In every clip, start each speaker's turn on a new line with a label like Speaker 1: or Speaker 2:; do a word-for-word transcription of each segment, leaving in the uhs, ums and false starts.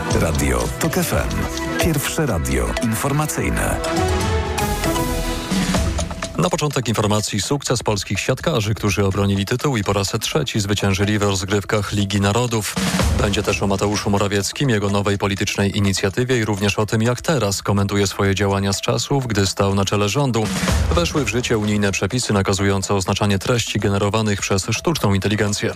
Speaker 1: Radio TOK F M. Pierwsze radio informacyjne.
Speaker 2: Na początek informacji sukces polskich siatkarzy, którzy obronili tytuł i po raz trzeci zwyciężyli w rozgrywkach Ligi Narodów. Będzie też o Mateuszu Morawieckim, jego nowej politycznej inicjatywie i również o tym, jak teraz komentuje swoje działania z czasów, gdy stał na czele rządu. Weszły w życie unijne przepisy nakazujące oznaczanie treści generowanych przez sztuczną inteligencję.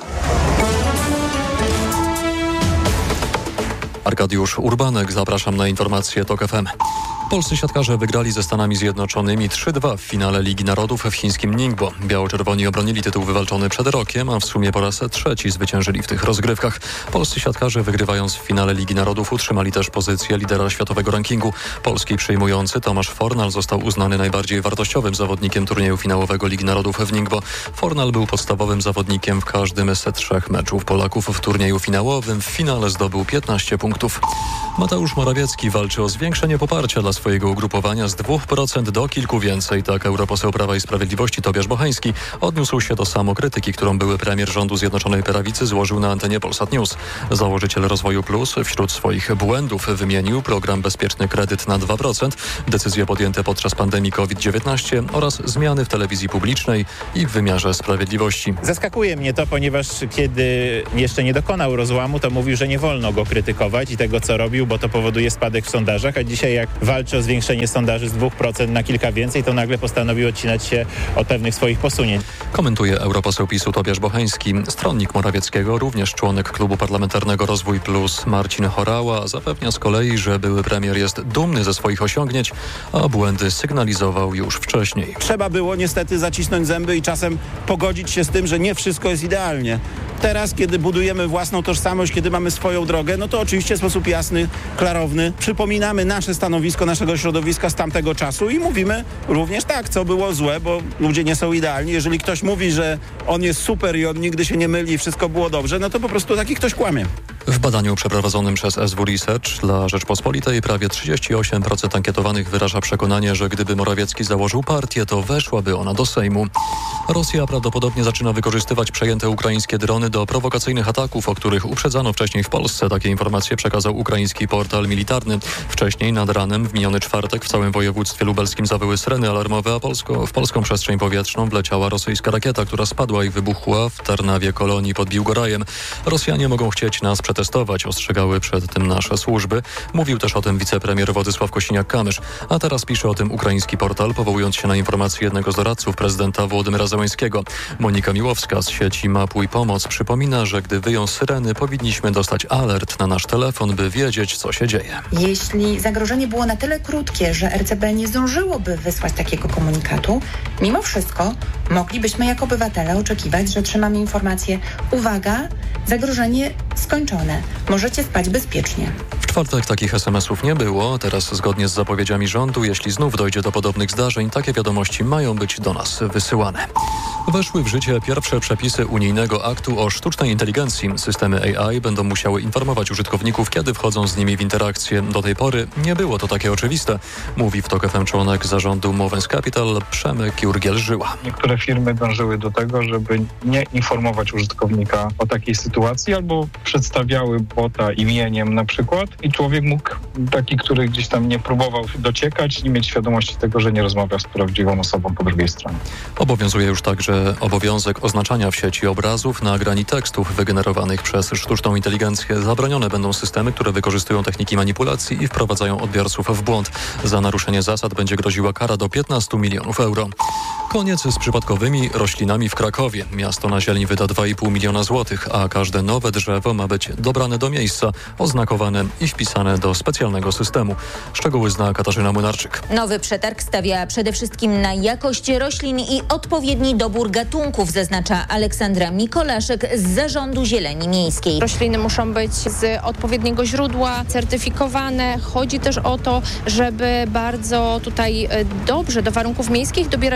Speaker 2: Arkadiusz Urbanek, zapraszam na informacje TOK F M. Polscy siatkarze wygrali ze Stanami Zjednoczonymi trzy dwa w finale Ligi Narodów w chińskim Ningbo. Biało-czerwoni obronili tytuł wywalczony przed rokiem, a w sumie po raz trzeci zwyciężyli w tych rozgrywkach. Polscy siatkarze, wygrywając w finale Ligi Narodów, utrzymali też pozycję lidera światowego rankingu. Polski przyjmujący Tomasz Fornal został uznany najbardziej wartościowym zawodnikiem turnieju finałowego Ligi Narodów w Ningbo. Fornal był podstawowym zawodnikiem w każdym z trzech meczów Polaków w turnieju finałowym. W finale zdobył piętnaście punktów. Mateusz Morawiecki walczy o zwiększenie poparcia dla swojego ugrupowania z dwóch procent do kilku więcej. Tak europoseł Prawa i Sprawiedliwości Tobiasz Bocheński odniósł się do samokrytyki, którą były premier rządu Zjednoczonej Prawicy złożył na antenie Polsat News. Założyciel Rozwoju Plus wśród swoich błędów wymienił program Bezpieczny Kredyt na dwa procent, decyzje podjęte podczas pandemii COVID dziewiętnaście oraz zmiany w telewizji publicznej i w wymiarze sprawiedliwości.
Speaker 3: Zaskakuje mnie to, ponieważ kiedy jeszcze nie dokonał rozłamu, to mówił, że nie wolno go krytykować i tego, co robił, bo to powoduje spadek w sondażach, a dzisiaj jak walczy o zwiększenie sondaży z dwóch procent na kilka więcej, to nagle postanowił odcinać się od pewnych swoich posunięć.
Speaker 2: Komentuje europoseł PiSu Tobiasz Bocheński. Stronnik Morawieckiego, również członek Klubu Parlamentarnego Rozwój Plus Marcin Horała, zapewnia z kolei, że były premier jest dumny ze swoich osiągnięć, a błędy sygnalizował już wcześniej.
Speaker 4: Trzeba było niestety zacisnąć zęby i czasem pogodzić się z tym, że nie wszystko jest idealnie. Teraz, kiedy budujemy własną tożsamość, kiedy mamy swoją drogę, no to oczywiście w sposób jasny, klarowny przypominamy nasze stanowisko, naszego środowiska z tamtego czasu i mówimy również tak, co było złe, bo ludzie nie są idealni. Jeżeli ktoś mówi, że on jest super i on nigdy się nie myli i wszystko było dobrze, no to po prostu taki ktoś kłamie.
Speaker 2: W badaniu przeprowadzonym przez S W Research dla Rzeczpospolitej prawie trzydzieści osiem procent ankietowanych wyraża przekonanie, że gdyby Morawiecki założył partię, to weszłaby ona do Sejmu. Rosja prawdopodobnie zaczyna wykorzystywać przejęte ukraińskie drony do prowokacyjnych ataków, o których uprzedzano wcześniej w Polsce. Takie informacje przekazał ukraiński portal militarny. Wcześniej nad ranem w miniony czwartek w całym województwie lubelskim zawyły syreny alarmowe, a Polsko, w polską przestrzeń powietrzną wleciała rosyjska rakieta, która spadła i wybuchła w Tarnawie Kolonii pod Biłgorajem. Rosjanie mogą chcieć nas przetestować, ostrzegały przed tym nasze służby. Mówił też o tym wicepremier Władysław Kosiniak-Kamysz. A teraz pisze o tym ukraiński portal, powołując się na informacje jednego z doradców prezydenta Wołodymyra Zełenskiego. Monika Miłowska z sieci Mapuj Pomoc przypomina, że gdy wyją syreny, powinniśmy dostać alert na nasz telefon, by wiedzieć, co się dzieje.
Speaker 5: Jeśli zagrożenie było na tyle krótkie, że R C B nie zdążyłoby wysłać takiego komunikatu, mimo wszystko moglibyśmy jako obywatele oczekiwać, że otrzymamy informację: uwaga, zagrożenie skończone, możecie spać bezpiecznie.
Speaker 2: W czwartek takich es em esów nie było. Teraz zgodnie z zapowiedziami rządu, jeśli znów dojdzie do podobnych zdarzeń, takie wiadomości mają być do nas wysyłane. Weszły w życie pierwsze przepisy unijnego aktu o sztucznej inteligencji. Systemy A I będą musiały informować użytkowników, kiedy wchodzą z nimi w interakcję. Do tej pory nie było to takie oczywiste, mówi w TOK F M członek zarządu Movens Capital Przemek Jurgiel-Żyła.
Speaker 6: Niektóre firmy dążyły do tego, żeby nie informować użytkownika o takiej sytuacji, albo przedstawiały bota imieniem na przykład i człowiek mógł, taki, który gdzieś tam nie próbował dociekać, nie mieć świadomości tego, że nie rozmawia z prawdziwą osobą po drugiej stronie.
Speaker 2: Obowiązuje już także obowiązek oznaczania w sieci obrazów, nagrań i tekstów wygenerowanych przez sztuczną inteligencję. Zabronione będą systemy, które wykorzystują techniki manipulacji i wprowadzają odbiorców w błąd. Za naruszenie zasad będzie groziła kara do piętnastu milionów euro. Koniec z przypadkowymi roślinami w Krakowie. Miasto na zieleń wyda dwa i pół miliona złotych, a każde nowe drzewo ma być dobrane do miejsca, oznakowane i wpisane do specjalnego systemu. Szczegóły zna Katarzyna Młynarczyk.
Speaker 7: Nowy przetarg stawia przede wszystkim na jakość roślin i odpowiedni dobór gatunków, zaznacza Aleksandra Mikolaszek z Zarządu Zieleni Miejskiej.
Speaker 8: Rośliny muszą być z odpowiedniego źródła, certyfikowane. Chodzi też o to, żeby bardzo tutaj dobrze do warunków miejskich dobierać gatunki.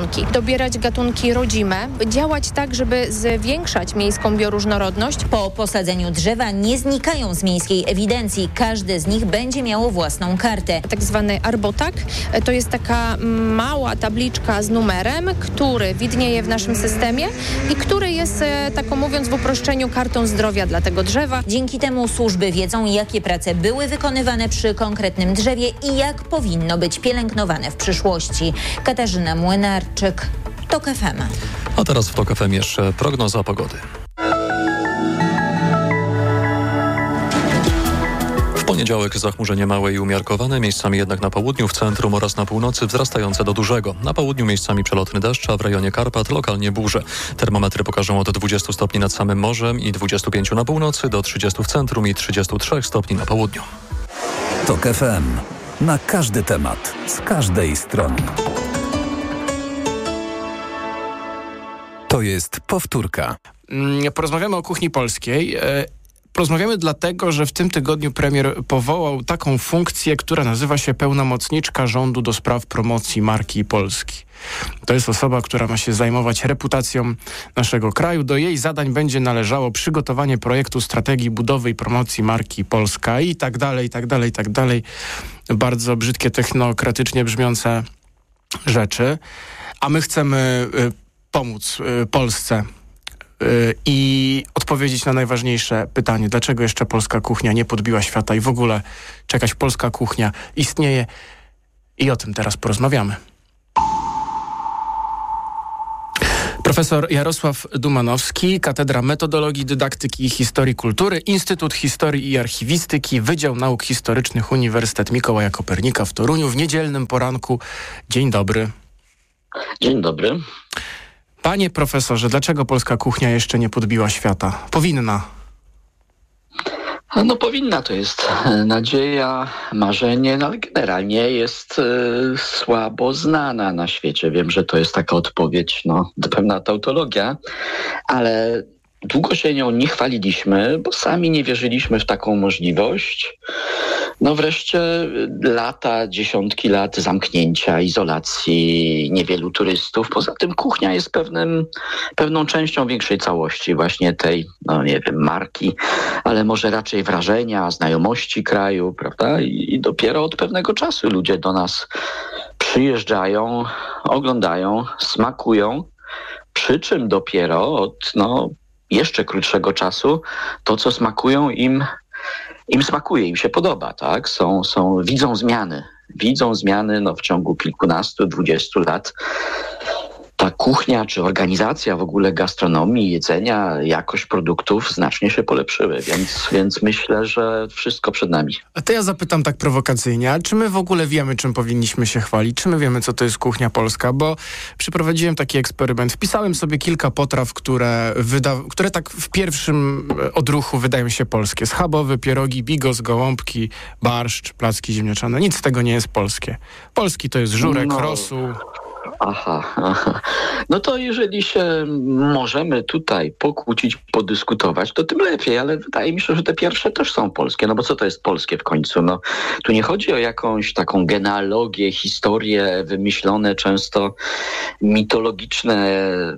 Speaker 8: gatunki. Dobierać gatunki rodzime, działać tak, żeby zwiększać miejską bioróżnorodność.
Speaker 7: Po posadzeniu drzewa nie znikają z miejskiej ewidencji. Każde z nich będzie miało własną kartę.
Speaker 8: Tak zwany arbotak to jest taka mała tabliczka z numerem, który widnieje w naszym systemie i który jest, taką mówiąc w uproszczeniu, kartą zdrowia dla tego drzewa.
Speaker 7: Dzięki temu służby wiedzą, jakie prace były wykonywane przy konkretnym drzewie i jak powinno być pielęgnowane w przyszłości. Katarzyna Młynarczyk, TOK F M.
Speaker 2: A teraz w TOK F M jeszcze prognoza pogody. W poniedziałek zachmurzenie małe i umiarkowane, miejscami jednak na południu, w centrum oraz na północy wzrastające do dużego. Na południu miejscami przelotny deszcz, a w rejonie Karpat lokalnie burze. Termometry pokażą od dwudziestu stopni nad samym morzem i dwudziestu pięciu na północy, do trzydziestu w centrum i trzydziestu trzech stopni na południu.
Speaker 1: TOK F M. Na każdy temat, z każdej strony. To jest powtórka.
Speaker 9: Porozmawiamy o kuchni polskiej. Porozmawiamy dlatego, że w tym tygodniu premier powołał taką funkcję, która nazywa się pełnomocniczka rządu do spraw promocji marki Polski. To jest osoba, która ma się zajmować reputacją naszego kraju. Do jej zadań będzie należało przygotowanie projektu strategii budowy i promocji marki Polska i tak dalej, i tak dalej, i tak dalej. Bardzo brzydkie, technokratycznie brzmiące rzeczy. A my chcemy y, pomóc y, Polsce i odpowiedzieć na najważniejsze pytanie, dlaczego jeszcze polska kuchnia nie podbiła świata i w ogóle czy jakaś polska kuchnia istnieje, i o tym teraz porozmawiamy. Profesor Jarosław Dumanowski, Katedra Metodologii, Dydaktyki i Historii Kultury, Instytut Historii i Archiwistyki, Wydział Nauk Historycznych, Uniwersytet Mikołaja Kopernika w Toruniu. W niedzielnym poranku. Dzień dobry.
Speaker 10: Dzień dobry.
Speaker 9: Panie profesorze, dlaczego polska kuchnia jeszcze nie podbiła świata? Powinna.
Speaker 10: No powinna, to jest nadzieja, marzenie, no ale generalnie jest y, słabo znana na świecie. Wiem, że to jest taka odpowiedź, no pewna tautologia, ale długo się nią nie chwaliliśmy, bo sami nie wierzyliśmy w taką możliwość. No wreszcie lata, dziesiątki lat zamknięcia, izolacji, niewielu turystów. Poza tym kuchnia jest pewnym, pewną częścią większej całości właśnie tej, no nie wiem, marki, ale może raczej wrażenia, znajomości kraju, prawda? I, i dopiero od pewnego czasu ludzie do nas przyjeżdżają, oglądają, smakują, przy czym dopiero od, no, jeszcze krótszego czasu to, co smakują im Im smakuje, im się podoba, tak? Są, są, widzą zmiany. Widzą zmiany no, w ciągu kilkunastu, dwudziestu lat. Ta kuchnia czy organizacja w ogóle gastronomii, jedzenia, jakość produktów znacznie się polepszyły, więc, więc myślę, że wszystko przed nami.
Speaker 9: A to ja zapytam tak prowokacyjnie, a czy my w ogóle wiemy, czym powinniśmy się chwalić? Czy my wiemy, co to jest kuchnia polska? Bo przeprowadziłem taki eksperyment. Wpisałem sobie kilka potraw, które, wyda- które tak w pierwszym odruchu wydają się polskie. Schabowy, pierogi, bigos, gołąbki, barszcz, placki ziemniaczane. Nic z tego nie jest polskie. Polski to jest żurek, no. Rosół.
Speaker 10: Aha, aha. No to jeżeli się możemy tutaj pokłócić, podyskutować, to tym lepiej, ale wydaje mi się, że te pierwsze też są polskie, no bo co to jest polskie w końcu? No, tu nie chodzi o jakąś taką genealogię, historię, wymyślone często mitologiczne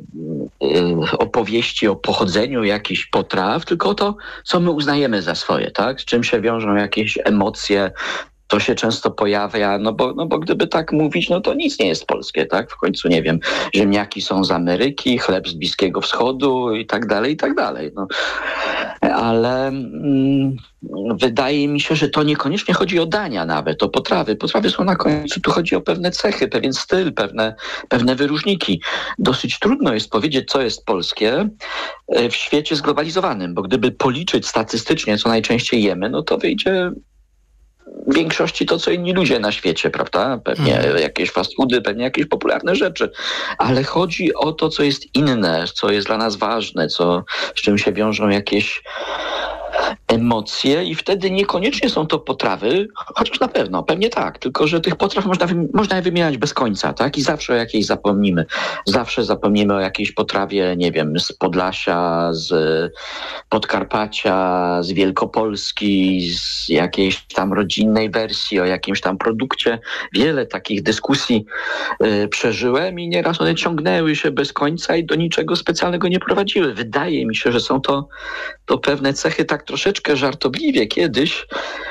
Speaker 10: y, opowieści o pochodzeniu jakichś potraw, tylko o to, co my uznajemy za swoje, tak? Z czym się wiążą jakieś emocje. To się często pojawia, no bo, no bo gdyby tak mówić, no to nic nie jest polskie, tak? W końcu, nie wiem, ziemniaki są z Ameryki, chleb z Bliskiego Wschodu i tak dalej, i tak dalej. No. Ale mm, wydaje mi się, że to niekoniecznie chodzi o dania nawet, o potrawy. Potrawy są na końcu, tu chodzi o pewne cechy, pewien styl, pewne, pewne wyróżniki. Dosyć trudno jest powiedzieć, co jest polskie w świecie zglobalizowanym, bo gdyby policzyć statystycznie, co najczęściej jemy, no to wyjdzie w większości to, co inni ludzie na świecie, prawda? Pewnie hmm. jakieś fast foody, pewnie jakieś popularne rzeczy. Ale chodzi o to, co jest inne, co jest dla nas ważne, co, z czym się wiążą jakieś emocje i wtedy niekoniecznie są to potrawy, chociaż na pewno, pewnie tak, tylko że tych potraw można, można je wymieniać bez końca, tak? I zawsze o jakiejś zapomnimy. Zawsze zapomnimy o jakiejś potrawie, nie wiem, z Podlasia, z Podkarpacia, z Wielkopolski, z jakiejś tam rodzinnej wersji, o jakimś tam produkcie. Wiele takich dyskusji y, przeżyłem i nieraz one ciągnęły się bez końca i do niczego specjalnego nie prowadziły. Wydaje mi się, że są to, to pewne cechy tak troszeczkę żartobliwie kiedyś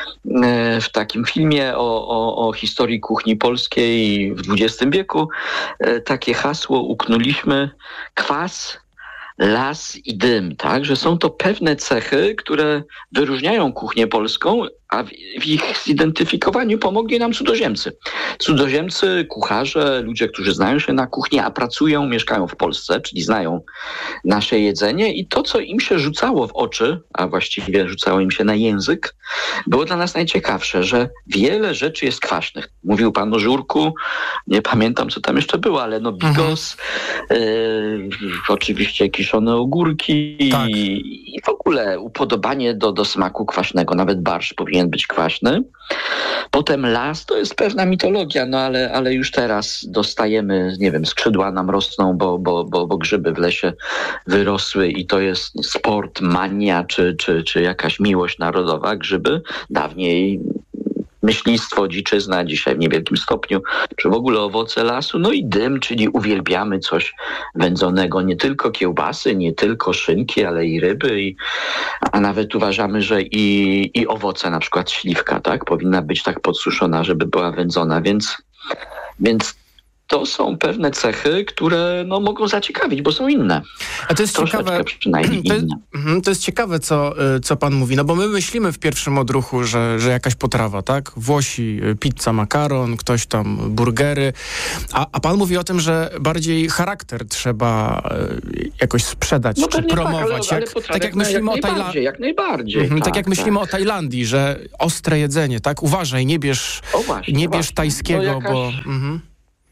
Speaker 10: y, w takim filmie o, o, o historii kuchni polskiej w dwudziestym wieku y, takie hasło uknuliśmy: kwas, las i dym, tak? Że są to pewne cechy, które wyróżniają kuchnię polską, a w, w ich zidentyfikowaniu pomogli nam cudzoziemcy. Cudzoziemcy, kucharze, ludzie, którzy znają się na kuchni, a pracują, mieszkają w Polsce, czyli znają nasze jedzenie i to, co im się rzucało w oczy, a właściwie rzucało im się na język, było dla nas najciekawsze, że wiele rzeczy jest kwaśnych. Mówił pan o żurku, nie pamiętam, co tam jeszcze było, ale no bigos, mhm. y, oczywiście kiszone ogórki tak. i, i w ogóle upodobanie do, do smaku kwaśnego, nawet barszcz powinien być kwaśny. Potem las to jest pewna mitologia, no ale, ale już teraz dostajemy, nie wiem, skrzydła nam rosną, bo, bo, bo, bo grzyby w lesie wyrosły i to jest sport, mania czy, czy, czy jakaś miłość narodowa. Grzyby dawniej myślistwo, dziczyzna, dzisiaj w niewielkim stopniu, czy w ogóle owoce lasu, no i dym, czyli uwielbiamy coś wędzonego, nie tylko kiełbasy, nie tylko szynki, ale i ryby, i, a nawet uważamy, że i, i owoce, na przykład śliwka, tak, powinna być tak podsuszona, żeby była wędzona, więc, więc to są pewne cechy, które no, mogą zaciekawić, bo są inne.
Speaker 9: A to jest ciekawe,
Speaker 10: przynajmniej
Speaker 9: to jest,
Speaker 10: inne.
Speaker 9: to jest ciekawe, co, co pan mówi, no bo my myślimy w pierwszym odruchu, że, że jakaś potrawa, tak? Włosi pizza, makaron, ktoś tam burgery, a, a pan mówi o tym, że bardziej charakter trzeba jakoś sprzedać,
Speaker 10: no
Speaker 9: czy promować.
Speaker 10: Tak, ale, ale
Speaker 9: jak, tak jak myślimy
Speaker 10: jak
Speaker 9: o Tajlandii.
Speaker 10: Jak najbardziej.
Speaker 9: Mhm, tak, tak jak
Speaker 10: tak.
Speaker 9: myślimy o Tajlandii, że ostre jedzenie, tak? Uważaj, nie bierz,
Speaker 10: o właśnie,
Speaker 9: nie bierz
Speaker 10: właśnie.
Speaker 9: tajskiego,
Speaker 10: no jakaś...
Speaker 9: bo... Mhm.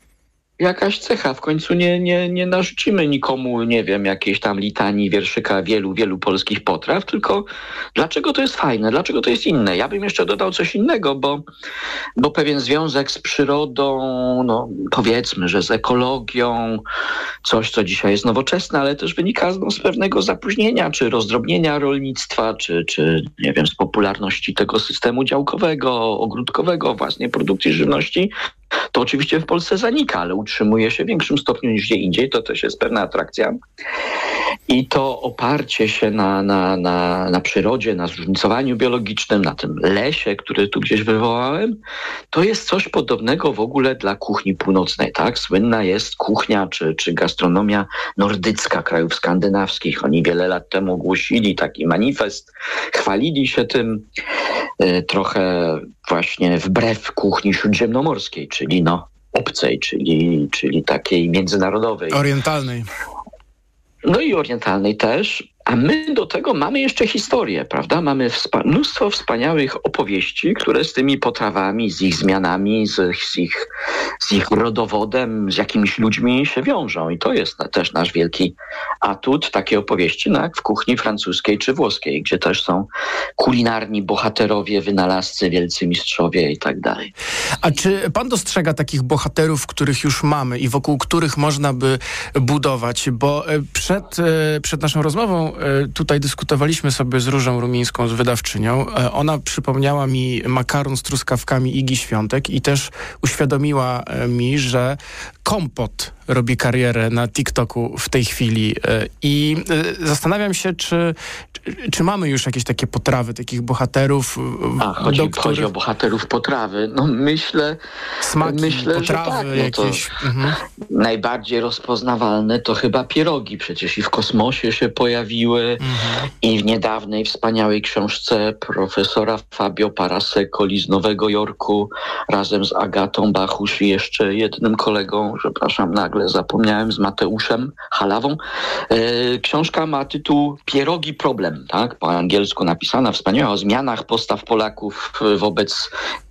Speaker 10: Jakaś cecha. W końcu nie, nie, nie narzucimy nikomu, nie wiem, jakiejś tam litanii, wierszyka wielu, wielu polskich potraw, tylko dlaczego to jest fajne, dlaczego to jest inne. Ja bym jeszcze dodał coś innego, bo, bo pewien związek z przyrodą, no powiedzmy, że z ekologią, coś, co dzisiaj jest nowoczesne, ale też wynika no, z pewnego zapóźnienia, czy rozdrobnienia rolnictwa, czy, czy nie wiem, z popularności tego systemu działkowego, ogródkowego, własnej produkcji żywności. To oczywiście w Polsce zanika, ale utrzymuje się w większym stopniu niż gdzie indziej. To też jest pewna atrakcja. I to oparcie się na, na, na, na przyrodzie, na zróżnicowaniu biologicznym, na tym lesie, który tu gdzieś wywołałem, to jest coś podobnego w ogóle dla kuchni północnej. Tak? Słynna jest kuchnia czy, czy gastronomia nordycka krajów skandynawskich. Oni wiele lat temu ogłosili taki manifest, chwalili się tym y, trochę właśnie wbrew kuchni śródziemnomorskiej, czyli no obcej, czyli, czyli takiej międzynarodowej.
Speaker 9: Orientalnej.
Speaker 10: No i orientalnej też. A my do tego mamy jeszcze historię, prawda? Mamy wspa- mnóstwo wspaniałych opowieści, które z tymi potrawami, z ich zmianami, z, z, ich, z ich rodowodem, z jakimiś ludźmi się wiążą. I to jest na, też nasz wielki atut, takie opowieści, no jak w kuchni francuskiej czy włoskiej, gdzie też są kulinarni bohaterowie, wynalazcy, wielcy mistrzowie i tak dalej.
Speaker 9: A czy pan dostrzega takich bohaterów, których już mamy i wokół których można by budować? Bo przed, przed naszą rozmową tutaj dyskutowaliśmy sobie z Różą Rumińską, z wydawczynią. Ona przypomniała mi makaron z truskawkami Igi Świątek i też uświadomiła mi, że kompot robi karierę na TikToku w tej chwili i zastanawiam się, czy, czy, czy mamy już jakieś takie potrawy, takich bohaterów.
Speaker 10: A, chodzi, do których... chodzi o bohaterów potrawy. No myślę,
Speaker 9: Smaki,
Speaker 10: myślę
Speaker 9: potrawy,
Speaker 10: że tak. No
Speaker 9: jakieś. Mhm.
Speaker 10: Najbardziej rozpoznawalne to chyba pierogi. Przecież i w kosmosie się pojawiły mhm. i w niedawnej wspaniałej książce profesora Fabio Parasecoli z Nowego Jorku razem z Agatą Bachusz i jeszcze jednym kolegą, przepraszam, nagle zapomniałem, z Mateuszem Halawą. E, książka ma tytuł Pierogi problem, tak? Po angielsku napisana, wspaniała, o zmianach postaw Polaków wobec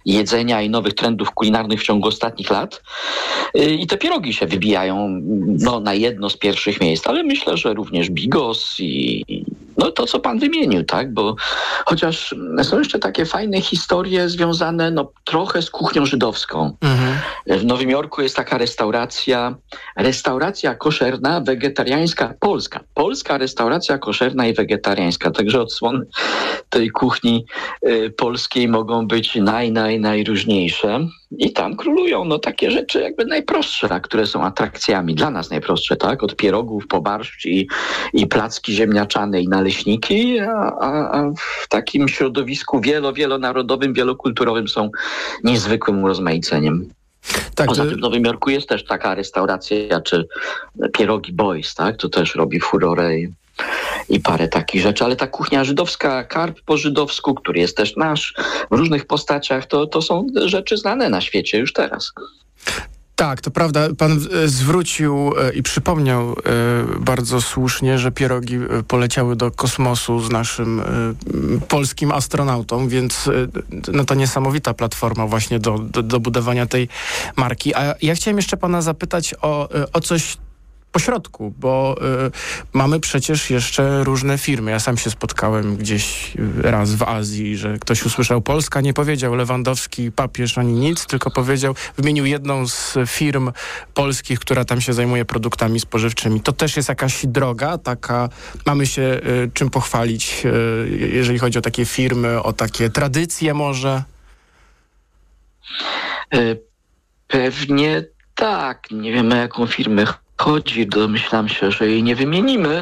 Speaker 10: jedzenia i nowych trendów kulinarnych w ciągu ostatnich lat. I te pierogi się wybijają no, na jedno z pierwszych miejsc, ale myślę, że również bigos i no to, co pan wymienił, tak? Bo chociaż są jeszcze takie fajne historie związane no, trochę z kuchnią żydowską. Mhm. W Nowym Jorku jest taka restauracja, restauracja koszerna, wegetariańska, polska. Polska restauracja koszerna i wegetariańska. Także odsłony tej kuchni y, polskiej mogą być naj, naj, najróżniejsze. I tam królują no, takie rzeczy jakby najprostsze, które są atrakcjami. Dla nas najprostsze, tak? Od pierogów po barszcz i, i placki ziemniaczane i naleśniki, a, a, a w takim środowisku wielo, wielonarodowym, wielokulturowym są niezwykłym urozmaiceniem. Tak, Poza to... tym w Nowym Jorku jest też taka restauracja, czy Pierogi Boys, tak? To też robi furorę i, i parę takich rzeczy, ale ta kuchnia żydowska, karp po żydowsku, który jest też nasz, w różnych postaciach, to, to są rzeczy znane na świecie już teraz.
Speaker 9: Tak, to prawda. Pan zwrócił i przypomniał bardzo słusznie, że pierogi poleciały do kosmosu z naszym polskim astronautą, więc no to niesamowita platforma właśnie do, do, do budowania tej marki. A ja chciałem jeszcze pana zapytać o, o coś pośrodku, bo y, mamy przecież jeszcze różne firmy. Ja sam się spotkałem gdzieś raz w Azji, że ktoś usłyszał Polska, nie powiedział Lewandowski, papież ani nic, tylko powiedział, wymienił jedną z firm polskich, która tam się zajmuje produktami spożywczymi. To też jest jakaś droga, taka, mamy się y, czym pochwalić, y, jeżeli chodzi o takie firmy, o takie tradycje może?
Speaker 10: Pewnie tak. Nie wiemy, jaką firmę chodzi, domyślam się, że jej nie wymienimy,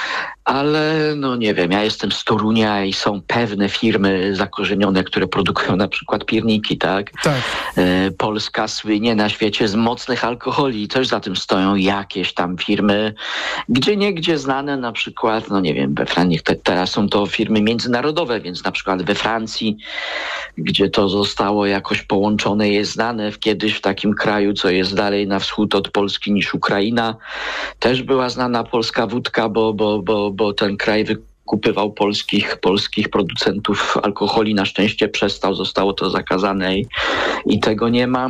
Speaker 10: ale no nie wiem, ja jestem z Torunia i są pewne firmy zakorzenione, które produkują na przykład pierniki, tak? Tak. E, Polska słynie na świecie z mocnych alkoholi i też za tym stoją jakieś tam firmy, gdzie niegdzie znane, na przykład, no nie wiem, we Francji, te, teraz są to firmy międzynarodowe, więc na przykład we Francji, gdzie to zostało jakoś połączone, jest znane w kiedyś w takim kraju, co jest dalej na wschód od Polski niż Ukraina, też była znana polska wódka, bo, bo, bo bo ten kraj wykupywał polskich, polskich producentów alkoholi. Na szczęście przestał, zostało to zakazane i, i tego nie ma.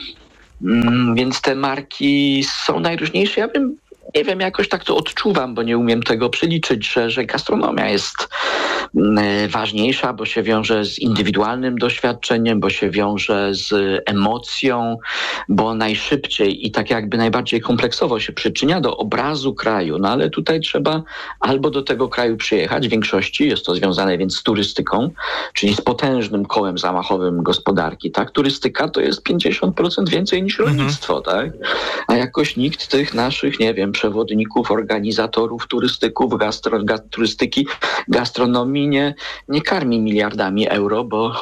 Speaker 10: Mm, więc te marki są najróżniejsze. Ja bym, nie wiem, jakoś tak to odczuwam, bo nie umiem tego przeliczyć, że, że gastronomia jest ważniejsza, bo się wiąże z indywidualnym doświadczeniem, bo się wiąże z emocją, bo najszybciej i tak jakby najbardziej kompleksowo się przyczynia do obrazu kraju. No ale tutaj trzeba albo do tego kraju przyjechać, w większości jest to związane więc z turystyką, czyli z potężnym kołem zamachowym gospodarki. Tak? Turystyka to jest pięćdziesiąt procent więcej niż rolnictwo, mhm. tak? A jakoś nikt tych naszych, nie wiem, przewodników, organizatorów, turystyków, gastro, ga, turystyki, gastronomii nie, nie karmi miliardami euro, bo,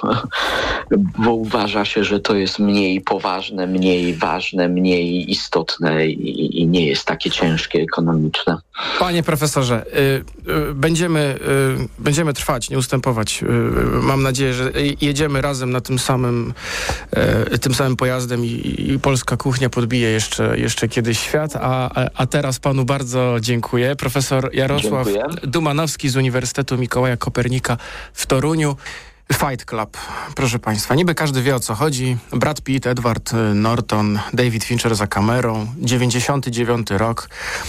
Speaker 10: bo uważa się, że to jest mniej poważne, mniej ważne, mniej istotne i, i nie jest takie ciężkie ekonomiczne.
Speaker 9: Panie profesorze, y, y, będziemy, y, będziemy trwać, nie ustępować. Y, mam nadzieję, że jedziemy razem na tym samym, y, tym samym pojazdem i, i polska kuchnia podbije jeszcze, jeszcze kiedyś świat, a, a teraz panu bardzo dziękuję. Profesor Jarosław dziękuję. Dumanowski z Uniwersytetu Mikołaja Kopernika w Toruniu. Fight Club, proszę państwa. Niby każdy wie, o co chodzi. Brad Pitt, Edward Norton, David Fincher za kamerą. dziewięćdziesiąty dziewiąty rok.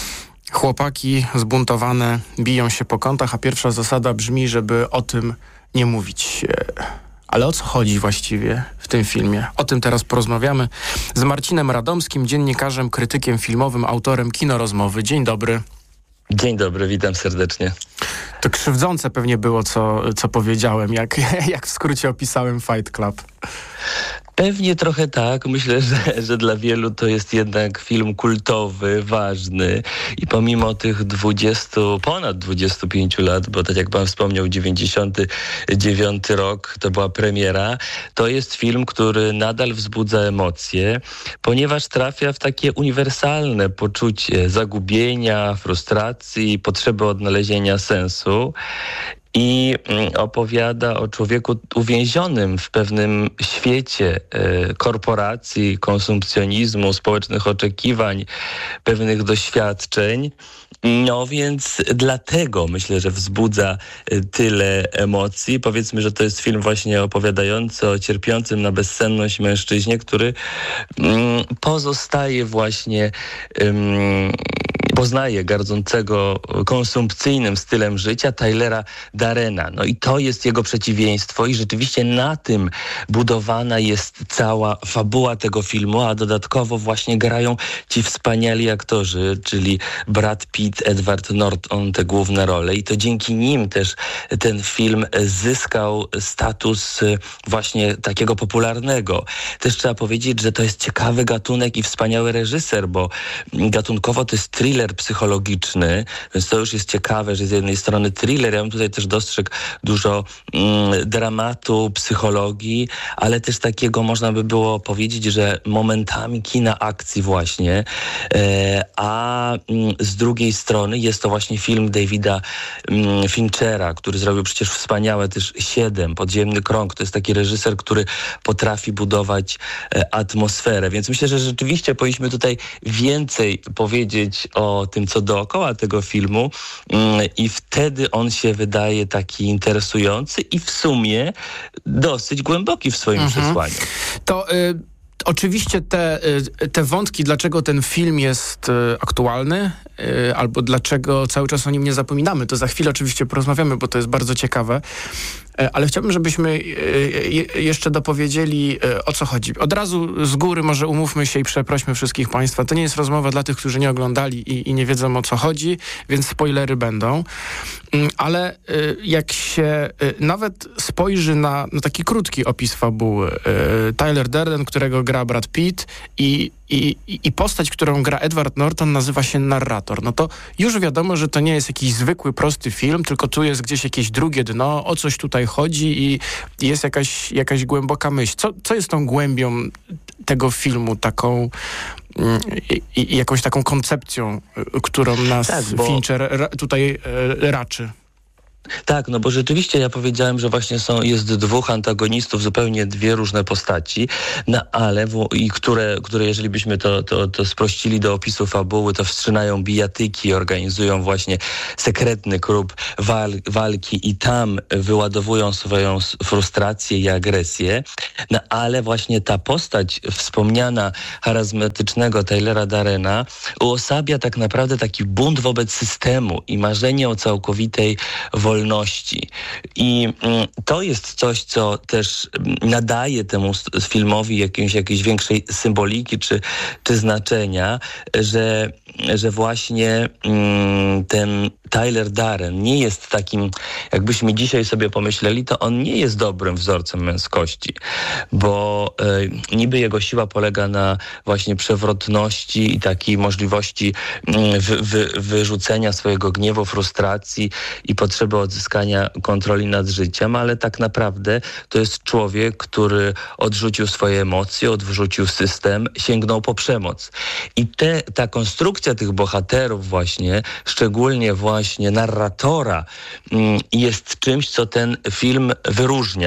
Speaker 9: Chłopaki zbuntowane biją się po kątach, a pierwsza zasada brzmi, żeby o tym nie mówić. Ale o co chodzi właściwie w tym filmie? O tym teraz porozmawiamy z Marcinem Radomskim, dziennikarzem, krytykiem filmowym, autorem Kinorozmowy. Dzień dobry.
Speaker 11: Dzień dobry, witam serdecznie.
Speaker 9: To krzywdzące pewnie było, co, co powiedziałem, jak, jak w skrócie opisałem Fight Club.
Speaker 11: Pewnie trochę tak. Myślę, że, że dla wielu to jest jednak film kultowy, ważny i pomimo tych dwudziestu, ponad dwudziestu pięciu lat, bo tak jak pan wspomniał, dziewięćdziesiąty dziewiąty rok to była premiera, to jest film, który nadal wzbudza emocje, ponieważ trafia w takie uniwersalne poczucie zagubienia, frustracji, potrzeby odnalezienia sensu. I opowiada o człowieku uwięzionym w pewnym świecie e, korporacji, konsumpcjonizmu, społecznych oczekiwań, pewnych doświadczeń No więc dlatego myślę, że wzbudza tyle emocji. Powiedzmy, że to jest film właśnie opowiadający o cierpiącym na bezsenność mężczyźnie, który mm, pozostaje właśnie... Um, poznaje gardzącego konsumpcyjnym stylem życia Tylera Darena. No i to jest jego przeciwieństwo i rzeczywiście na tym budowana jest cała fabuła tego filmu, a dodatkowo właśnie grają ci wspaniali aktorzy, czyli Brad Pitt, Edward Norton, te główne role i to dzięki nim też ten film zyskał status właśnie takiego popularnego. Też trzeba powiedzieć, że to jest ciekawy gatunek i wspaniały reżyser, bo gatunkowo to jest thriller psychologiczny, więc to już jest ciekawe, że z jednej strony thriller, ja bym tutaj też dostrzegł dużo mm, dramatu, psychologii, ale też takiego można by było powiedzieć, że momentami kina akcji właśnie, e, a mm, z drugiej strony jest to właśnie film Davida mm, Finchera, który zrobił przecież wspaniałe też Siedem, Podziemny Krąg. To jest taki reżyser, który potrafi budować e, atmosferę, więc myślę, że rzeczywiście powinniśmy tutaj więcej powiedzieć o o tym, co dookoła tego filmu i wtedy on się wydaje taki interesujący i w sumie dosyć głęboki w swoim mhm. przesłaniu.
Speaker 9: To y, oczywiście te, y, te wątki, dlaczego ten film jest y, aktualny, y, albo dlaczego cały czas o nim nie zapominamy, to za chwilę oczywiście porozmawiamy, bo to jest bardzo ciekawe. Ale chciałbym, żebyśmy jeszcze dopowiedzieli, o co chodzi. Od razu z góry może umówmy się i przeprośmy wszystkich Państwa. To nie jest rozmowa dla tych, którzy nie oglądali i, i nie wiedzą, o co chodzi, więc spoilery będą. Ale jak się nawet spojrzy na, na taki krótki opis fabuły, Tyler Durden, którego gra Brad Pitt i I, i postać, którą gra Edward Norton, nazywa się narrator. No to już wiadomo, że to nie jest jakiś zwykły, prosty film, tylko tu jest gdzieś jakieś drugie dno, o coś tutaj chodzi i jest jakaś, jakaś głęboka myśl. Co, co jest tą głębią tego filmu, taką i, i jakąś taką koncepcją, którą nas tak, bo... Fincher ra, tutaj e, raczy?
Speaker 11: Tak, no bo rzeczywiście ja powiedziałem, że właśnie są, jest dwóch antagonistów, zupełnie dwie różne postaci, no ale w, i które, które jeżeli byśmy to, to, to sprościli do opisu fabuły, to wszczynają bijatyki, organizują właśnie sekretny klub wal, walki i tam wyładowują swoją frustrację i agresję, no ale właśnie ta postać wspomniana charyzmatycznego Tylera Darena uosabia tak naprawdę taki bunt wobec systemu i marzenie o całkowitej wolności. wolności. I mm, to jest coś, co też nadaje temu filmowi jakieś, jakiejś większej symboliki czy, czy znaczenia, że, że właśnie mm, ten Tyler Darden nie jest takim, jakbyśmy dzisiaj sobie pomyśleli, to on nie jest dobrym wzorcem męskości, bo y, niby jego siła polega na właśnie przewrotności i takiej możliwości y, wy, wy, wyrzucenia swojego gniewu, frustracji i potrzeby odzyskania kontroli nad życiem, ale tak naprawdę to jest człowiek, który odrzucił swoje emocje, odrzucił system, sięgnął po przemoc. I te, ta konstrukcja tych bohaterów właśnie, szczególnie właśnie narratora, jest czymś, co ten film wyróżnia.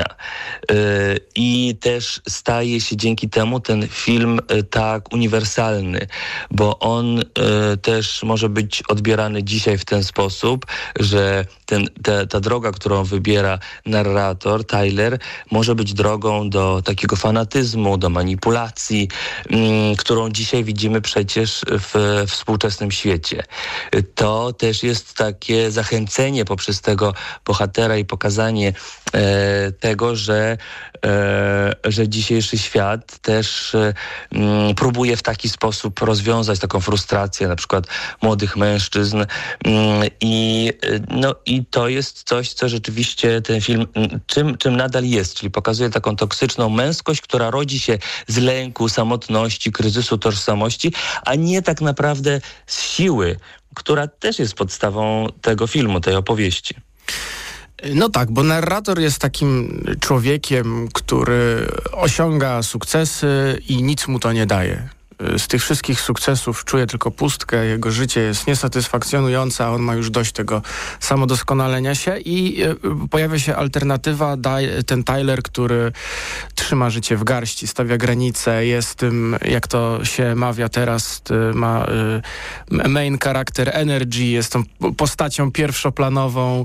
Speaker 11: I też staje się dzięki temu ten film tak uniwersalny, bo on też może być odbierany dzisiaj w ten sposób, że ten, te, ta droga, którą wybiera narrator, Tyler, może być drogą do takiego fanatyzmu, do manipulacji, m, którą dzisiaj widzimy przecież w współczesnym świecie. To też jest takie zachęcenie poprzez tego bohatera i pokazanie e, tego, że, e, że dzisiejszy świat też e, m, próbuje w taki sposób rozwiązać taką frustrację na przykład młodych mężczyzn m, i, no, i to jest coś, co rzeczywiście ten film czym, czym nadal jest, czyli pokazuje taką toksyczną męskość, która rodzi się z lęku, samotności, kryzysu tożsamości, a nie tak naprawdę z siły, która też jest podstawą tego filmu, tej opowieści.
Speaker 9: No tak, bo narrator jest takim człowiekiem, który osiąga sukcesy i nic mu to nie daje. z tych wszystkich sukcesów czuje tylko pustkę, jego życie jest niesatysfakcjonujące, a on ma już dość tego samodoskonalenia się i pojawia się alternatywa, ten Tyler, który trzyma życie w garści, stawia granice, jest tym, jak to się mawia teraz, ma main character energy, jest tą postacią pierwszoplanową,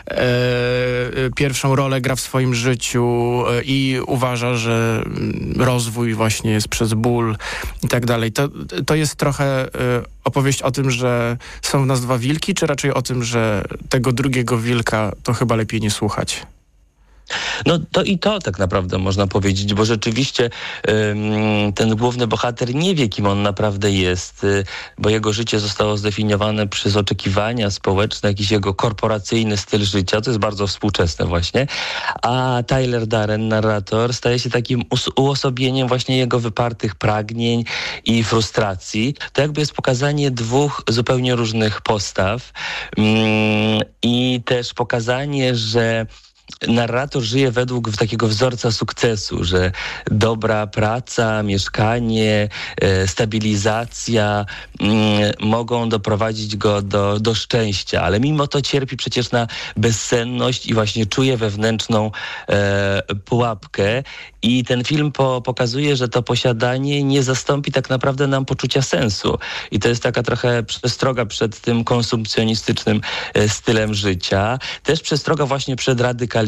Speaker 9: pierwszą rolę gra w swoim życiu i uważa, że rozwój właśnie jest przez ból i tak dalej. To, to jest trochę opowieść o tym, że są w nas dwa wilki, czy raczej o tym, że tego drugiego wilka to chyba lepiej nie słuchać?
Speaker 11: No to i to tak naprawdę można powiedzieć, bo rzeczywiście ym, ten główny bohater nie wie, kim on naprawdę jest, y, bo jego życie zostało zdefiniowane przez oczekiwania społeczne, jakiś jego korporacyjny styl życia, to jest bardzo współczesne właśnie, a Tyler Durden, narrator, staje się takim us- uosobieniem właśnie jego wypartych pragnień i frustracji. To jakby jest pokazanie dwóch zupełnie różnych postaw ym, i też pokazanie, że narrator żyje według takiego wzorca sukcesu, że dobra praca, mieszkanie, e, stabilizacja mm, mogą doprowadzić go do, do szczęścia, ale mimo to cierpi przecież na bezsenność i właśnie czuje wewnętrzną e, pułapkę i ten film po, pokazuje, że to posiadanie nie zastąpi tak naprawdę nam poczucia sensu i to jest taka trochę przestroga przed tym konsumpcjonistycznym e, stylem życia, też przestroga właśnie przed radykalizacją,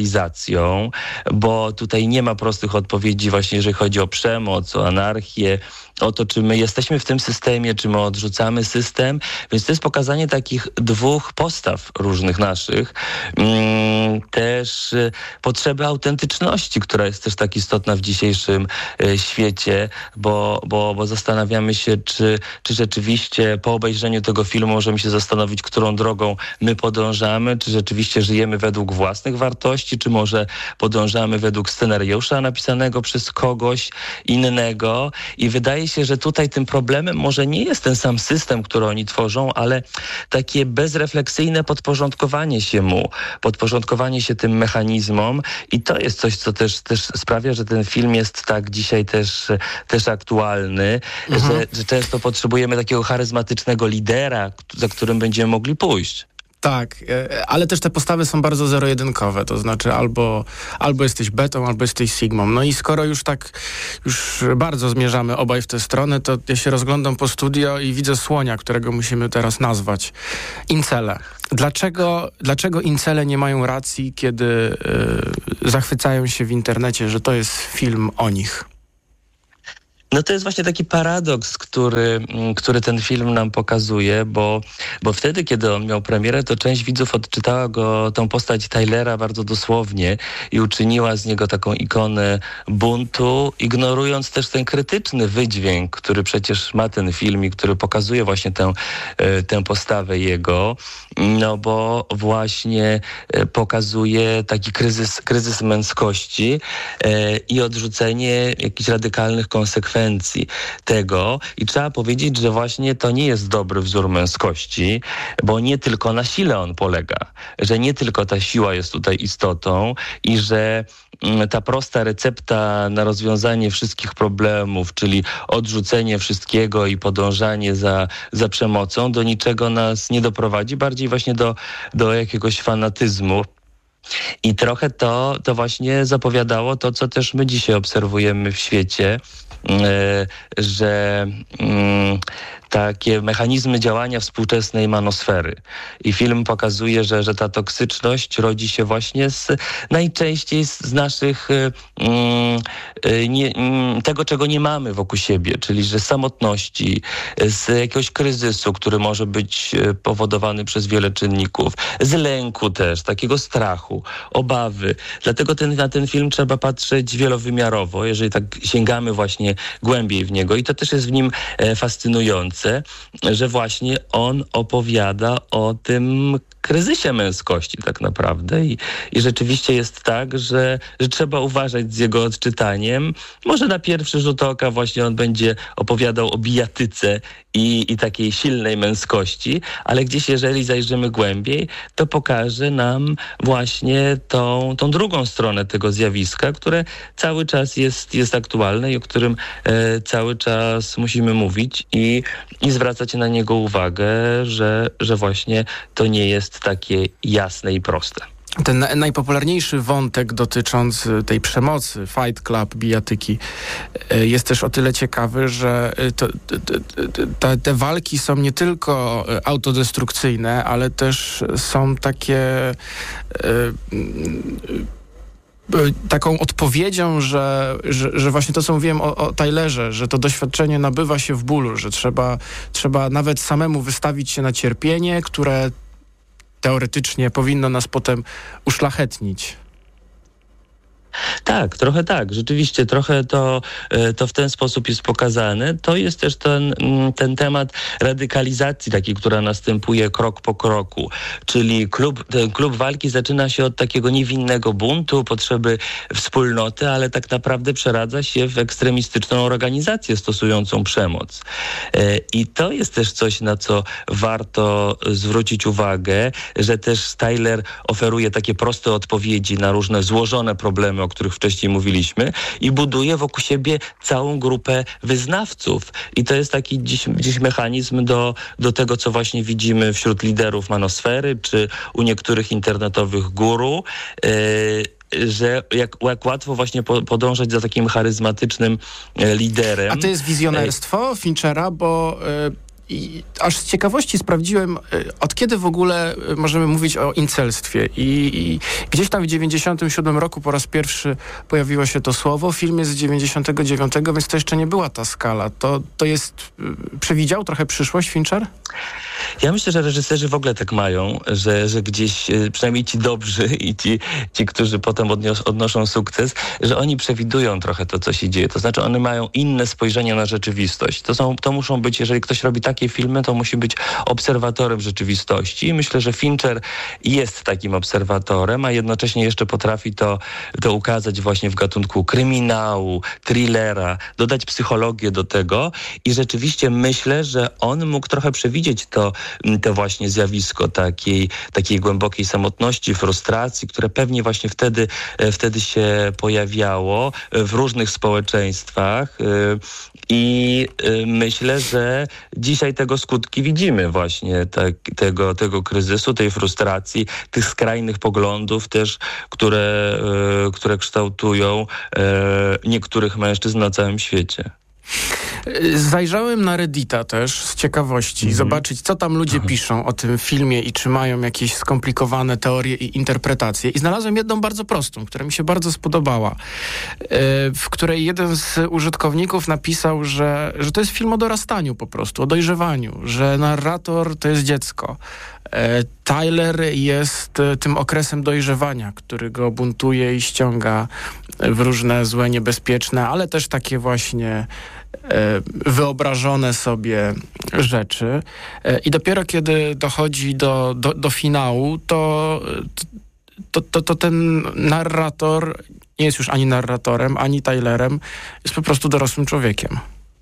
Speaker 11: bo tutaj nie ma prostych odpowiedzi właśnie, jeżeli chodzi o przemoc, o anarchię, o to, czy my jesteśmy w tym systemie, czy my odrzucamy system. Więc to jest pokazanie takich dwóch postaw różnych naszych. Mm, też y, potrzeby autentyczności, która jest też tak istotna w dzisiejszym y, świecie, bo, bo, bo zastanawiamy się, czy, czy rzeczywiście po obejrzeniu tego filmu możemy się zastanowić, którą drogą my podążamy, czy rzeczywiście żyjemy według własnych wartości, czy może podążamy według scenariusza napisanego przez kogoś innego. I wydaje się, że tutaj tym problemem może nie jest ten sam system, który oni tworzą, ale takie bezrefleksyjne podporządkowanie się mu, podporządkowanie się tym mechanizmom i to jest coś, co też, też sprawia, że ten film jest tak dzisiaj też, też aktualny, mhm. że, że często potrzebujemy takiego charyzmatycznego lidera, za którym będziemy mogli pójść.
Speaker 9: Tak, ale też te postawy są bardzo zero-jedynkowe, to znaczy albo, albo jesteś betą, albo jesteś sigmą. No i skoro już tak, już bardzo zmierzamy obaj w tę stronę, to ja się rozglądam po studio i widzę słonia, którego musimy teraz nazwać. Incele. Dlaczego, dlaczego incele nie mają racji, kiedy yy, zachwycają się w internecie, że to jest film o nich?
Speaker 11: No to jest właśnie taki paradoks, który, który ten film nam pokazuje, bo, bo wtedy, kiedy on miał premierę, to część widzów odczytała go, tą postać Tylera bardzo dosłownie i uczyniła z niego taką ikonę buntu, ignorując też ten krytyczny wydźwięk, który przecież ma ten film i który pokazuje właśnie tę, tę postawę jego, no bo właśnie pokazuje taki kryzys, kryzys męskości i odrzucenie jakichś radykalnych konsekwencji tego i trzeba powiedzieć, że właśnie to nie jest dobry wzór męskości, bo nie tylko na sile on polega, że nie tylko ta siła jest tutaj istotą i że ta prosta recepta na rozwiązanie wszystkich problemów, czyli odrzucenie wszystkiego i podążanie za, za przemocą, do niczego nas nie doprowadzi, bardziej właśnie do, do jakiegoś fanatyzmu. I trochę to, to właśnie zapowiadało to, co też my dzisiaj obserwujemy w świecie, że takie mechanizmy działania współczesnej manosfery. I film pokazuje, że, że ta toksyczność rodzi się właśnie z, najczęściej z, z naszych nie, tego, czego nie mamy wokół siebie, czyli że samotności, z jakiegoś kryzysu, który może być powodowany przez wiele czynników, z lęku też, takiego strachu, obawy. Dlatego ten, na ten film trzeba patrzeć wielowymiarowo, jeżeli tak sięgamy właśnie głębiej w niego i to też jest w nim fascynujące, że właśnie on opowiada o tym kryzysie męskości tak naprawdę i, i rzeczywiście jest tak, że, że trzeba uważać z jego odczytaniem. Może na pierwszy rzut oka właśnie on będzie opowiadał o bijatyce i, i takiej silnej męskości, ale gdzieś jeżeli zajrzymy głębiej, to pokaże nam właśnie tą, tą drugą stronę tego zjawiska, które cały czas jest, jest aktualne i o którym e, cały czas musimy mówić i, i zwracać na niego uwagę, że, że właśnie to nie jest takie jasne i proste.
Speaker 9: Ten na- najpopularniejszy wątek dotyczący tej przemocy, Fight Club, bijatyki, y, jest też o tyle ciekawy, że y, to, to, to, to, te walki są nie tylko autodestrukcyjne, ale też są takie... Y, y, taką odpowiedzią, że, że, że właśnie to, co mówiłem o, o Tylerze, że to doświadczenie nabywa się w bólu, że trzeba, trzeba nawet samemu wystawić się na cierpienie, które teoretycznie powinno nas potem uszlachetnić.
Speaker 11: Tak, trochę tak. Rzeczywiście trochę to, to w ten sposób jest pokazane. To jest też ten, ten temat radykalizacji takiej, która następuje krok po kroku. Czyli klub, ten klub walki zaczyna się od takiego niewinnego buntu, potrzeby wspólnoty, ale tak naprawdę przeradza się w ekstremistyczną organizację stosującą przemoc. I to jest też coś, na co warto zwrócić uwagę, że też Tyler oferuje takie proste odpowiedzi na różne złożone problemy, o których wcześniej mówiliśmy, i buduje wokół siebie całą grupę wyznawców. I to jest taki dziś, dziś mechanizm do, do tego, co właśnie widzimy wśród liderów manosfery, czy u niektórych internetowych guru, yy, że jak, jak łatwo właśnie po, podążać za takim charyzmatycznym e, liderem.
Speaker 9: A to jest wizjonerstwo Finchera, bo... Yy... I aż z ciekawości sprawdziłem, od kiedy w ogóle możemy mówić o incelstwie. I, i gdzieś tam w dziewięćdziesiątym siódmym roku po raz pierwszy pojawiło się to słowo. Film jest z dziewięćdziesiątego dziewiątego, więc to jeszcze nie była ta skala. To, to jest... Przewidział trochę przyszłość Fincher?
Speaker 11: Ja myślę, że reżyserzy w ogóle tak mają, że, że gdzieś, przynajmniej ci dobrzy i ci, ci którzy potem odnios, odnoszą sukces, że oni przewidują trochę to, co się dzieje. To znaczy one mają inne spojrzenie na rzeczywistość. To, są, to muszą być, jeżeli ktoś robi takie filmy, to musi być obserwatorem rzeczywistości. I myślę, że Fincher jest takim obserwatorem, a jednocześnie jeszcze potrafi to, to ukazać właśnie w gatunku kryminału, thrillera, dodać psychologię do tego i rzeczywiście myślę, że on mógł trochę przewidzieć to, to właśnie zjawisko takiej, takiej głębokiej samotności, frustracji, które pewnie właśnie wtedy, wtedy się pojawiało w różnych społeczeństwach i myślę, że dzisiaj tego skutki widzimy właśnie, tak, tego, tego kryzysu, tej frustracji, tych skrajnych poglądów też, które, które kształtują niektórych mężczyzn na całym świecie.
Speaker 9: Zajrzałem na Reddita też z ciekawości, mm. zobaczyć, co tam ludzie Aha. piszą o tym filmie i czy mają jakieś skomplikowane teorie i interpretacje. I znalazłem jedną bardzo prostą, która mi się bardzo spodobała, w której jeden z użytkowników napisał, że, że to jest film o dorastaniu po prostu, o dojrzewaniu, że narrator to jest dziecko. Tyler jest tym okresem dojrzewania, który go buntuje i ściąga w różne złe, niebezpieczne, ale też takie właśnie wyobrażone sobie rzeczy. I dopiero kiedy dochodzi do, do, do finału, to, to, to, to ten narrator nie jest już ani narratorem, ani Tylerem, jest po prostu dorosłym człowiekiem.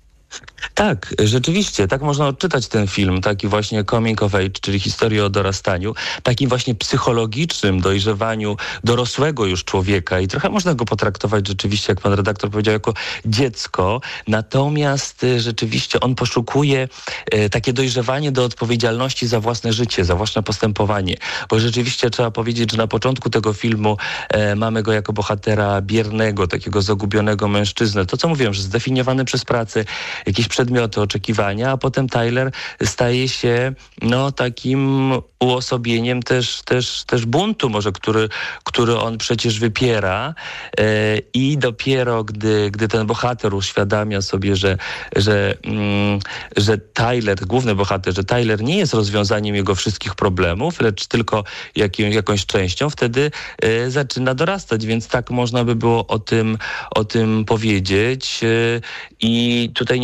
Speaker 11: Tak, rzeczywiście, tak można odczytać ten film, taki właśnie coming of age, czyli historię o dorastaniu, takim właśnie psychologicznym dojrzewaniu dorosłego już człowieka i trochę można go potraktować rzeczywiście, jak pan redaktor powiedział, jako dziecko, natomiast rzeczywiście on poszukuje e, takie dojrzewanie do odpowiedzialności za własne życie, za własne postępowanie, bo rzeczywiście trzeba powiedzieć, że na początku tego filmu e, mamy go jako bohatera biernego, takiego zagubionego mężczyznę, to co mówiłem, że zdefiniowany przez pracę, jakieś przedmioty oczekiwania, a potem Tyler staje się no takim uosobieniem też, też, też buntu może, który, który on przecież wypiera e, i dopiero gdy, gdy ten bohater uświadamia sobie, że, że, mm, że Tyler, główny bohater, że Tyler nie jest rozwiązaniem jego wszystkich problemów, lecz tylko jak, jakąś częścią, wtedy e, zaczyna dorastać, więc tak można by było o tym, o tym powiedzieć e, i tutaj nie chodzi tylko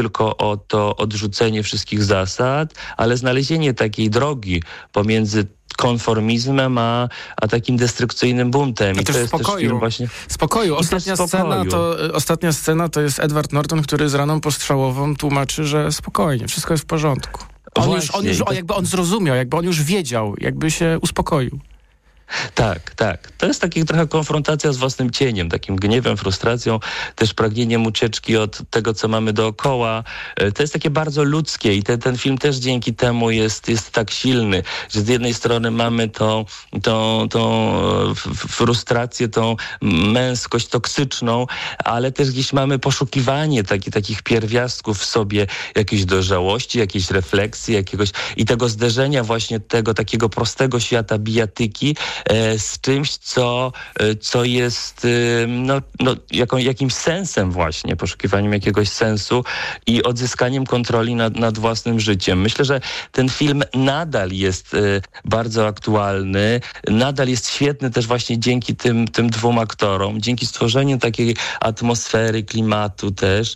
Speaker 11: tylko o to odrzucenie wszystkich zasad, ale znalezienie takiej drogi pomiędzy konformizmem, a, a takim destrukcyjnym buntem.
Speaker 9: A
Speaker 11: I
Speaker 9: też
Speaker 11: to jest
Speaker 9: spokoju.
Speaker 11: też film właśnie...
Speaker 9: Spokoju. Ostatnia,
Speaker 11: spokoju.
Speaker 9: Scena to, ostatnia scena to jest Edward Norton, który z raną postrzałową tłumaczy, że spokojnie, wszystko jest w porządku. On już, on już, o, jakby on zrozumiał, jakby on już wiedział, jakby się uspokoił.
Speaker 11: Tak, tak. To jest taka trochę konfrontacja z własnym cieniem, takim gniewem, frustracją, też pragnieniem ucieczki od tego, co mamy dookoła. To jest takie bardzo ludzkie i te, ten film też dzięki temu jest, jest tak silny, że z jednej strony mamy tą, tą, tą frustrację, tą męskość toksyczną, ale też gdzieś mamy poszukiwanie taki, takich pierwiastków w sobie, jakiejś dojrzałości, jakiejś refleksji, jakiegoś i tego zderzenia właśnie tego takiego prostego świata bijatyki z czymś, co, co jest no, no, jaką, jakimś sensem właśnie, poszukiwaniem jakiegoś sensu i odzyskaniem kontroli nad, nad własnym życiem. Myślę, że ten film nadal jest bardzo aktualny, nadal jest świetny też właśnie dzięki tym, tym dwóm aktorom, dzięki stworzeniu takiej atmosfery, klimatu też.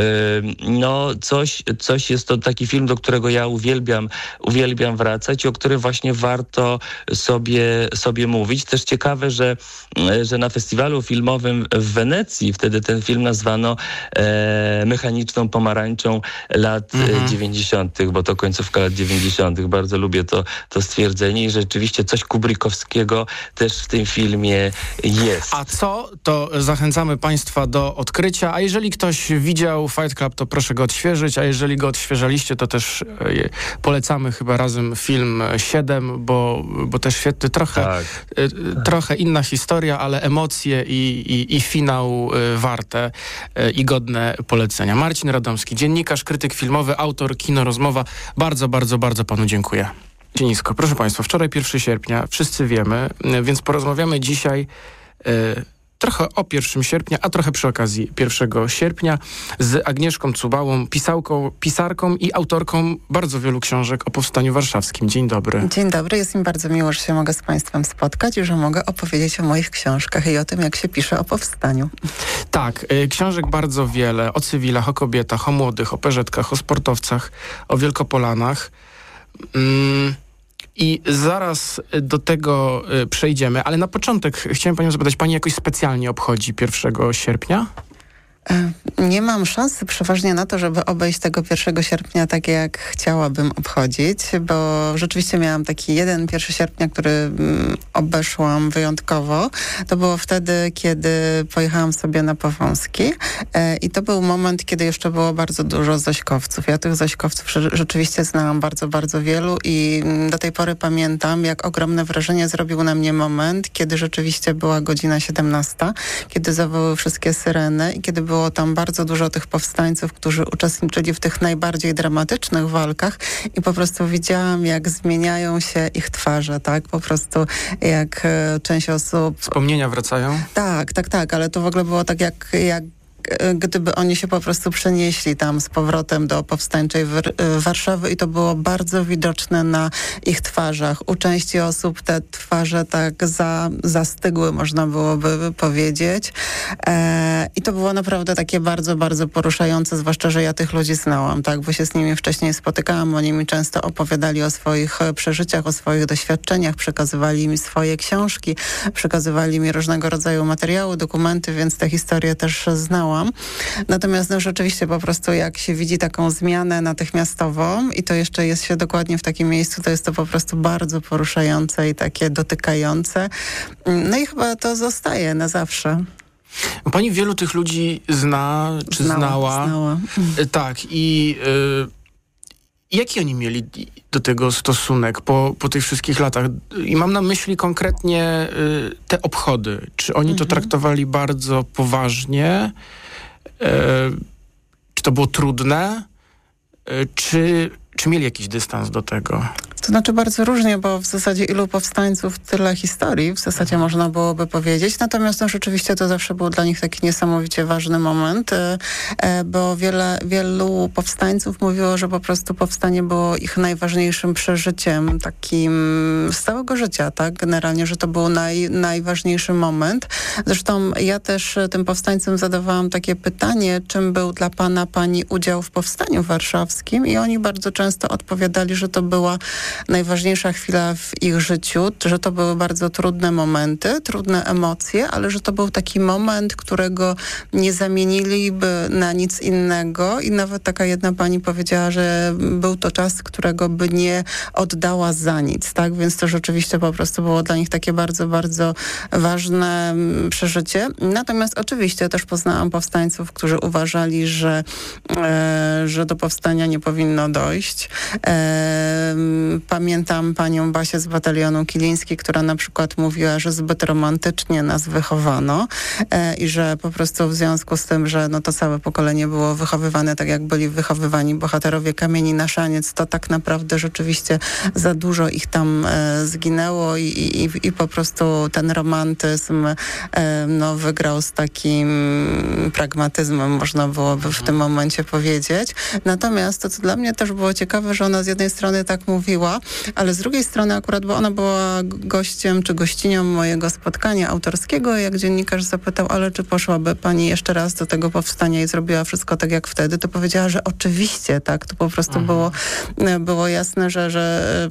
Speaker 11: No coś, coś jest to taki film, do którego ja uwielbiam, uwielbiam wracać i o którym właśnie warto sobie, sobie mówić. Też ciekawe, że, że na festiwalu filmowym w Wenecji wtedy ten film nazwano e, mechaniczną pomarańczą lat mhm. dziewięćdziesiątych, bo to końcówka lat dziewięćdziesiątych. Bardzo lubię to, to stwierdzenie i rzeczywiście coś kubrickowskiego też w tym filmie jest.
Speaker 9: A co, to zachęcamy Państwa do odkrycia, a jeżeli ktoś widział Fight Club, to proszę go odświeżyć, a jeżeli go odświeżaliście, to też e, polecamy chyba razem film siedem, bo, bo też świetny, trochę tak. Trochę inna historia, ale emocje i, i, i finał warte i godne polecenia. Marcin Radomski, dziennikarz, krytyk filmowy, autor Kino Rozmowa. Bardzo, bardzo, bardzo panu dziękuję. Nisko. Proszę państwa, wczoraj pierwszego sierpnia, wszyscy wiemy, więc porozmawiamy dzisiaj y, trochę o pierwszego sierpnia, a trochę przy okazji pierwszego sierpnia z Agnieszką Cubałą, pisałką, pisarką i autorką bardzo wielu książek o Powstaniu Warszawskim. Dzień dobry.
Speaker 12: Dzień dobry, jest mi bardzo miło, że się mogę z państwem spotkać i że mogę opowiedzieć o moich książkach i o tym, jak się pisze o powstaniu.
Speaker 9: Tak, y, książek bardzo wiele, o cywilach, o kobietach, o młodych, o perzetkach, o sportowcach, o Wielkopolanach. Mm. I zaraz do tego y, przejdziemy, ale na początek chciałem panią zapytać, pani jakoś specjalnie obchodzi pierwszego sierpnia?
Speaker 12: Nie mam szansy przeważnie na to, żeby obejść tego pierwszego sierpnia tak, jak chciałabym obchodzić, bo rzeczywiście miałam taki jeden pierwszego sierpnia, który mm, obeszłam wyjątkowo. To było wtedy, kiedy pojechałam sobie na Powązki e, i to był moment, kiedy jeszcze było bardzo dużo zośkowców. Ja tych zośkowców rzeczywiście znałam bardzo, bardzo wielu i do tej pory pamiętam, jak ogromne wrażenie zrobił na mnie moment, kiedy rzeczywiście była godzina siedemnasta, kiedy zawołały wszystkie syreny i kiedy było tam bardzo dużo tych powstańców, którzy uczestniczyli w tych najbardziej dramatycznych walkach i po prostu widziałam, jak zmieniają się ich twarze, tak? Po prostu jak e, część osób...
Speaker 9: Wspomnienia wracają?
Speaker 12: Tak, tak, tak, ale to w ogóle było tak, jak... jak gdyby oni się po prostu przenieśli tam z powrotem do powstańczej Warszawy i to było bardzo widoczne na ich twarzach. U części osób te twarze tak za, zastygły, można byłoby powiedzieć. E, I to było naprawdę takie bardzo, bardzo poruszające, zwłaszcza, że ja tych ludzi znałam, tak, bo się z nimi wcześniej spotykałam. Oni mi często opowiadali o swoich przeżyciach, o swoich doświadczeniach, przekazywali mi swoje książki, przekazywali mi różnego rodzaju materiały, dokumenty, więc te historie też znałam. Natomiast no, rzeczywiście po prostu jak się widzi taką zmianę natychmiastową i to jeszcze jest się dokładnie w takim miejscu, to jest to po prostu bardzo poruszające i takie dotykające. No i chyba to zostaje na zawsze.
Speaker 9: Pani wielu tych ludzi zna, czy
Speaker 12: znała?
Speaker 9: znała.
Speaker 12: znała.
Speaker 9: Tak i y, jaki oni mieli do tego stosunek po, po tych wszystkich latach? I mam na myśli konkretnie y, te obchody. Czy oni mhm. to traktowali bardzo poważnie? Czy to było trudne? Czy, czy mieli jakiś dystans do tego?
Speaker 12: To To znaczy bardzo różnie, bo w zasadzie ilu powstańców, tyle historii, w zasadzie można byłoby powiedzieć. Natomiast no, rzeczywiście to zawsze był dla nich taki niesamowicie ważny moment, bo wiele, wielu powstańców mówiło, że po prostu powstanie było ich najważniejszym przeżyciem takim z całego życia, tak? Generalnie, że to był naj, najważniejszy moment. Zresztą ja też tym powstańcom zadawałam takie pytanie, czym był dla pana, pani udział w Powstaniu Warszawskim i oni bardzo często odpowiadali, że to była najważniejsza chwila w ich życiu, że to były bardzo trudne momenty, trudne emocje, ale że to był taki moment, którego nie zamieniliby na nic innego i nawet taka jedna pani powiedziała, że był to czas, którego by nie oddała za nic, tak? Więc to rzeczywiście po prostu było dla nich takie bardzo, bardzo ważne przeżycie. Natomiast oczywiście też poznałam powstańców, którzy uważali, że, e, że do powstania nie powinno dojść. E, pamiętam panią Basię z batalionu Kiliński, która na przykład mówiła, że zbyt romantycznie nas wychowano e, i że po prostu w związku z tym, że no to całe pokolenie było wychowywane tak, jak byli wychowywani bohaterowie Kamieni na Szaniec, to tak naprawdę rzeczywiście za dużo ich tam e, zginęło i, i, i po prostu ten romantyzm e, no, wygrał z takim pragmatyzmem, można byłoby w tym momencie powiedzieć. Natomiast to, co dla mnie też było ciekawe, że ona z jednej strony tak mówiła, ale z drugiej strony akurat, bo ona była gościem czy gościnią mojego spotkania autorskiego, jak dziennikarz zapytał, ale czy poszłaby pani jeszcze raz do tego powstania i zrobiła wszystko tak jak wtedy, to powiedziała, że oczywiście, tak, to po prostu było, było jasne, że, że,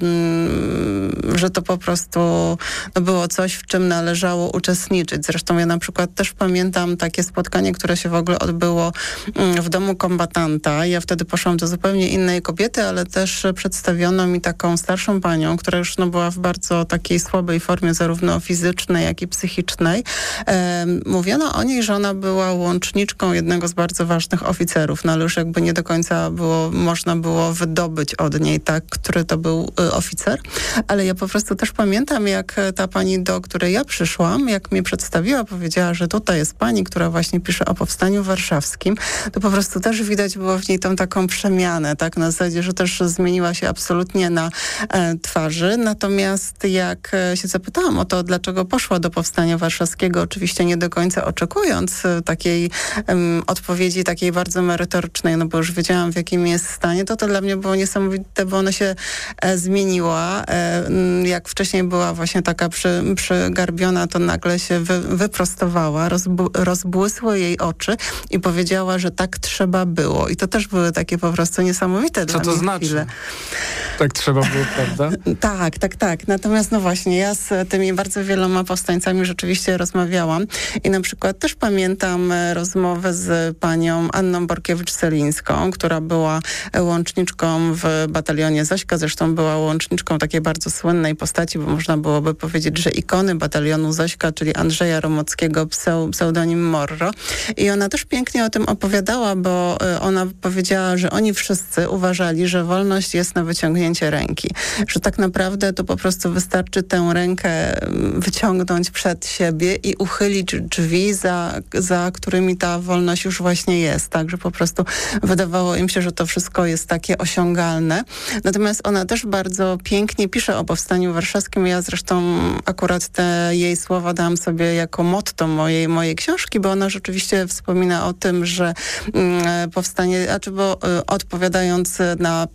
Speaker 12: że to po prostu no, było coś, w czym należało uczestniczyć. Zresztą ja na przykład też pamiętam takie spotkanie, które się w ogóle odbyło w domu kombatanta. Ja wtedy poszłam do zupełnie innej kobiety, ale też przedstawiono mi taką starszą panią, która już no, była w bardzo takiej słabej formie, zarówno fizycznej, jak i psychicznej. E, mówiono o niej, że ona była łączniczką jednego z bardzo ważnych oficerów, no ale już jakby nie do końca było, można było wydobyć od niej, tak, który to był y, oficer. Ale ja po prostu też pamiętam, jak ta pani, do której ja przyszłam, jak mnie przedstawiła, powiedziała, że tutaj jest pani, która właśnie pisze o Powstaniu Warszawskim, to po prostu też widać było w niej tą taką przemianę, tak, na zasadzie, że też zmieniła się absolutnie na e, twarzy. Natomiast jak e, się zapytałam o to, dlaczego poszła do Powstania Warszawskiego, oczywiście nie do końca oczekując e, takiej em, odpowiedzi takiej bardzo merytorycznej, no bo już wiedziałam, w jakim jest stanie, to to dla mnie było niesamowite, bo ona się e, zmieniła. E, jak wcześniej była właśnie taka przy, przygarbiona, to nagle się wy, wyprostowała, rozbu, rozbłysły jej oczy i powiedziała, że tak trzeba było. I to też były takie po prostu niesamowite
Speaker 9: Co
Speaker 12: dla
Speaker 9: to
Speaker 12: mnie
Speaker 9: znaczy?
Speaker 12: chwile.
Speaker 9: Tak trzeba było, prawda?
Speaker 12: Tak, tak, tak. Natomiast no właśnie, ja z tymi bardzo wieloma powstańcami rzeczywiście rozmawiałam i na przykład też pamiętam rozmowę z panią Anną Borkiewicz-Celińską, która była łączniczką w batalionie Zośka, zresztą była łączniczką takiej bardzo słynnej postaci, bo można byłoby powiedzieć, że ikony batalionu Zośka, czyli Andrzeja Romockiego, pseudonim Morro. I ona też pięknie o tym opowiadała, bo ona powiedziała, że oni wszyscy uważali, że wolność jest na wyciągnięcie ręki. Że tak naprawdę to po prostu wystarczy tę rękę wyciągnąć przed siebie i uchylić drzwi, za, za którymi ta wolność już właśnie jest. Tak, że po prostu wydawało im się, że to wszystko jest takie osiągalne. Natomiast ona też bardzo pięknie pisze o Powstaniu Warszawskim. Ja zresztą akurat te jej słowa dałam sobie jako motto mojej, mojej książki, bo ona rzeczywiście wspomina o tym, że mm, powstanie, znaczy bo y, odpowiadając na